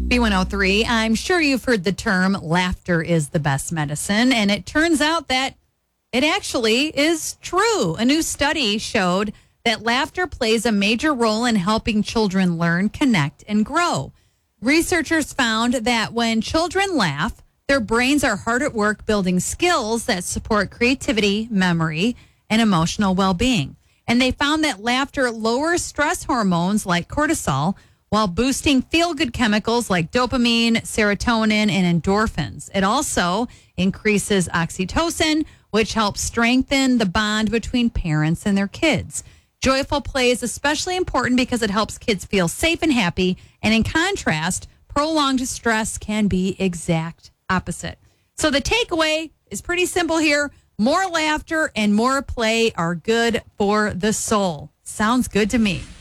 B103, I'm sure you've heard the term laughter is the best medicine, and it turns out that it actually is true. A new study showed that laughter plays a major role in helping children learn, connect, and grow. Researchers found that when children laugh, their brains are hard at work building skills that support creativity, memory, and emotional well-being. And they found that laughter lowers stress hormones like cortisol while boosting feel-good chemicals like dopamine, serotonin, and endorphins. It also increases oxytocin, which helps strengthen the bond between parents and their kids. Joyful play is especially important because it helps kids feel safe and happy. And in contrast, prolonged stress can be exact opposite. So the takeaway is pretty simple here. More laughter and more play are good for the soul. Sounds good to me.